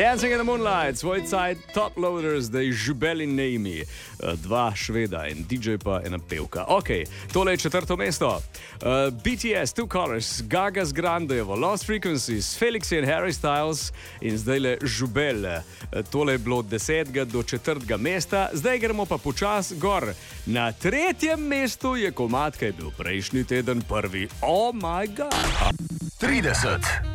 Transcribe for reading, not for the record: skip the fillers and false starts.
Dancing in the Moonlight, svoj cajt Top Loaders, da je Žubel in Naimi. Dva Šveda in DJ pa ena pevka. Ok, tole je 4. mesto. BTS, Two Colors, Gaga z Grandejevo, Lost Frequencies, Felix in Harry Styles in zdaj le Žubel. Tole je bilo od 10. do 4. mesta, zdaj gremo pa počas gor. Na 3. mestu je komad, ki je bil prejšnji teden prvi. Oh my god! 30.